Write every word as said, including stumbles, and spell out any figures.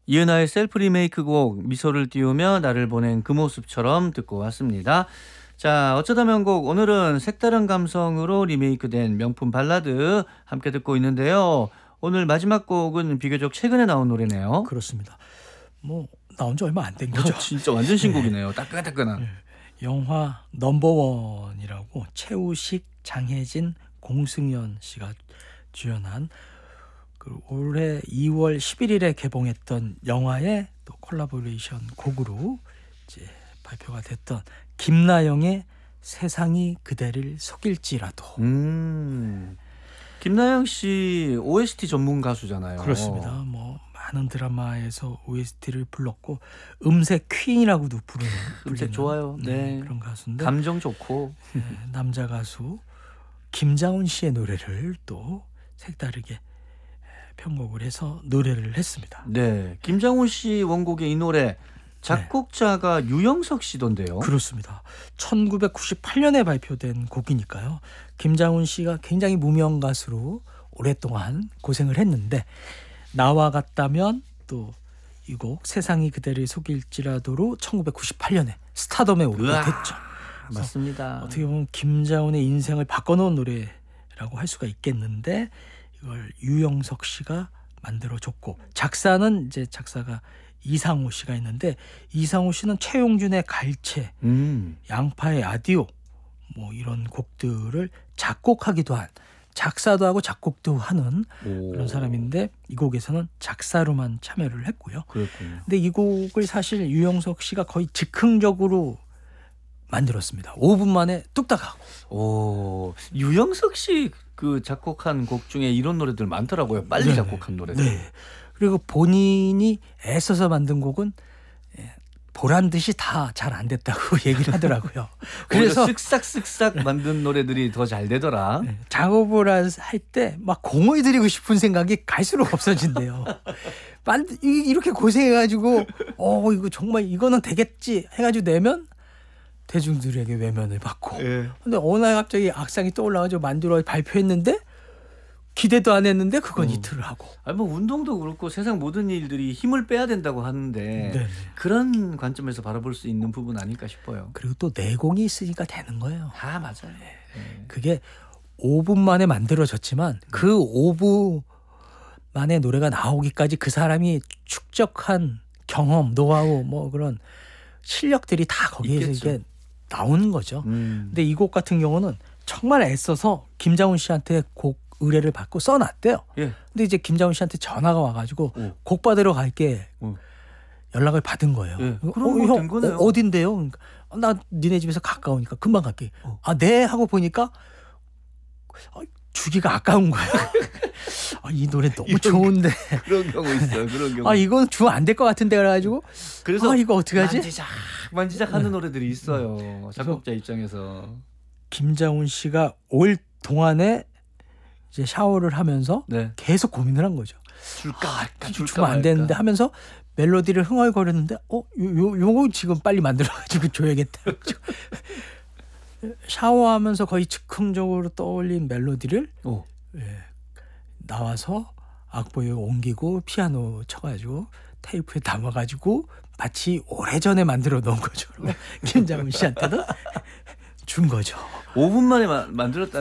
이은하의 셀프 리메이크 곡 미소를 띄우며 나를 보낸 그 모습처럼 듣고 왔습니다. 자, 어쩌다 명곡 오늘은 색다른 감성으로 리메이크된 명품 발라드 함께 듣고 있는데요. 오늘 마지막 곡은 비교적 최근에 나온 노래네요. 그렇습니다. 뭐 나온 지 얼마 안 된 거죠. 진짜 완전 신곡이네요. 따끈따끈한. 네. 영화 넘버원이라고 최우식, 장혜진, 공승연 씨가 주연한 그 올해 이월 십일일에 개봉했던 영화의 또 콜라보레이션 곡으로 이제 발표가 됐던 김나영의 세상이 그대를 속일지라도. 음. 김나영 씨 오에스티 전문 가수잖아요. 그렇습니다. 뭐 많은 드라마에서 오에스티를 불렀고 음색 퀸이라고도 부르는 음색 좋아요. 네. 네, 그런 가수인데 감정 좋고 네, 남자 가수 김장훈 씨의 노래를 또 색다르게 편곡을 해서 노래를 했습니다. 네, 김장훈 씨 원곡의 이 노래 작곡자가 네. 유영석 씨던데요. 그렇습니다. 천구백구십팔년에 발표된 곡이니까요. 김장훈 씨가 굉장히 무명 가수로 오랫동안 고생을 했는데 나와 같다면 또 이 곡 세상이 그대를 속일지라도로 천구백구십팔년에 스타덤에 오르게 됐죠. 맞습니다. 어떻게 보면 김장훈의 인생을 바꿔놓은 노래라고 할 수가 있겠는데 이걸 유영석 씨가 만들어줬고 작사는 이제 작사가 이상호 씨가 있는데 이상호 씨는 최용준의 갈채, 음. 양파의 아디오 뭐 이런 곡들을 작곡하기도 한 작사도 하고 작곡도 하는 오. 그런 사람인데 이 곡에서는 작사로만 참여를 했고요. 그렇군요. 근데 이 곡을 사실 유영석 씨가 거의 즉흥적으로 만들었습니다. 오 분 만에 뚝딱 하고. 오, 유영석 씨 그 작곡한 곡 중에 이런 노래들 많더라고요. 빨리 네네. 작곡한 노래들. 네. 그리고 본인이 애써서 만든 곡은 보란 듯이 다 잘 안 됐다고 얘기를 하더라고요. 그래서 쓱싹쓱싹 만든 노래들이 더 잘 되더라. 네, 작업을 할 때 막 공을 들이고 싶은 생각이 갈수록 없어진대요. 이렇게 고생해가지고 어 이거 정말 이거는 되겠지 해가지고 내면 대중들에게 외면을 받고. 예. 근데 어느 날 갑자기 악상이 떠올라가지고 만들어 발표했는데 기대도 안 했는데 그건 어. 이틀을 하고. 아니 뭐 운동도 그렇고 세상 모든 일들이 힘을 빼야 된다고 하는데 네네. 그런 관점에서 바라볼 수 있는 부분 아닐까 싶어요. 그리고 또 내공이 있으니까 되는 거예요. 아 맞아요. 네. 그게 오 분 만에 만들어졌지만 그 오 분 만에 노래가 나오기까지 그 사람이 축적한 경험, 노하우 뭐 그런 실력들이 다 거기에서 있겠죠. 이게 나오는 거죠. 음. 근데 이 곡 같은 경우는 정말 애써서 김장훈 씨한테 곡 의뢰를 받고 써놨대요. 예. 근데 이제 김장훈 씨한테 전화가 와가지고 오. 곡 받으러 갈게 오. 연락을 받은 거예요. 예. 그럼 어, 뭐 된 거네요. 어, 어딘데요? 그러니까 나 니네 집에서 가까우니까 금방 갈게. 어. 아, 네 하고 보니까 주기가 아까운 거예요. 아, 이 노래 너무 좋은데. 그런 경우 있어요. 그런 경우. 아, 이건 주면 안 될 것 같은데 그래가지고. 그래서 아, 이거 어떻게 하지? 만지작 만지작 하는 네. 노래들이 있어요. 작곡자 입장에서. 김장훈 씨가 올 동안에 이제 샤워를 하면서 네. 계속 고민을 한 거죠. 줄까 말까 아, 줄까 주면 안 되는데 하면서 멜로디를 흥얼거렸는데 어, 요, 요, 요거 지금 빨리 만들어가지고 줘야겠다. 샤워하면서 거의 즉흥적으로 떠올린 멜로디를 오. 예, 나와서 악보에 옮기고 피아노 쳐가지고 테이프에 담아가지고 마치 오래전에 만들어 놓은 것처럼 김장훈 씨한테는 준 거죠. 오 분 만에 마, 만들었다.